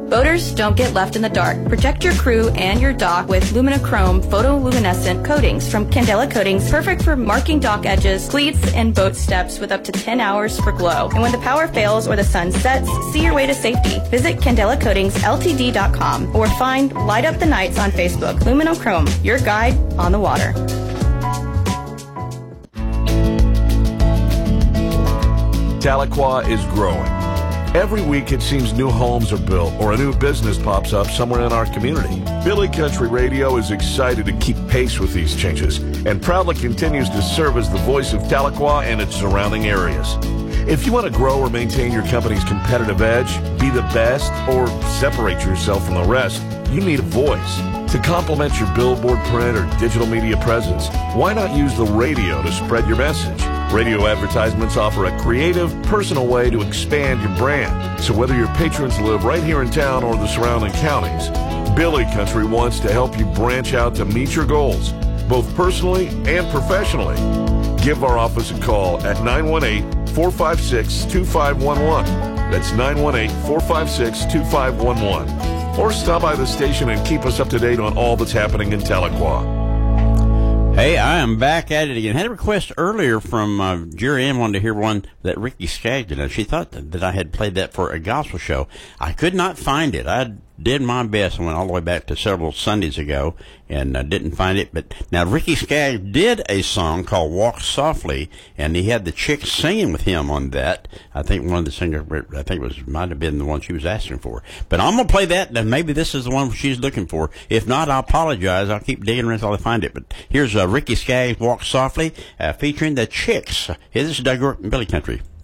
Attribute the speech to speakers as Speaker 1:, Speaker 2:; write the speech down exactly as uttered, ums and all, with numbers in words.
Speaker 1: Boaters don't get left in the dark. Protect your crew and your dock with Luminachrome photoluminescent coatings from Candela Coatings, perfect for marking dock edges, cleats, and boat steps with up to ten hours for glow. And when the power fails or the sun sets, see your way to safety. Visit Candela Coatings L T D dot com or find Light Up the Nights on Facebook. Luminachrome, your guide on the water.
Speaker 2: Tahlequah is growing. Every week it seems new homes are built or a new business pops up somewhere in our community. Billy Country Radio is excited to keep pace with these changes and proudly continues to serve as the voice of Tahlequah and its surrounding areas. If you want to grow or maintain your company's competitive edge, be the best, or separate yourself from the rest, you need a voice. To complement your billboard, print, or digital media presence, why not use the radio to spread your message? Radio advertisements offer a creative, personal way to expand your brand. So whether your patrons live right here in town or the surrounding counties, Billy Country wants to help you branch out to meet your goals, both personally and professionally. Give our office a call at nine one eight, four five six, two five one one. That's nine one eight, four five six, two five one one. Or stop by the station and keep us up to date on all that's happening in Tahlequah.
Speaker 3: Hey, I am back at it again. Had a request earlier from uh, Jerry Ann, wanted to hear one that Ricky Skaggs did. She thought that, that I had played that for a gospel show. I could not find it. I did my best and went all the way back to several Sundays ago and uh, didn't find it. But now Ricky Skaggs did a song called Walk Softly, and he had the Chicks singing with him on that. I think one of the singers, I think it was, might have been the one she was asking for. But I'm going to play that, and maybe this is the one she's looking for. If not, I'll apologize. I'll keep digging around until I find it. But here's uh, Ricky Skaggs, Walk Softly, uh, featuring the Chicks. Hey, this is Doug York in Billy Country.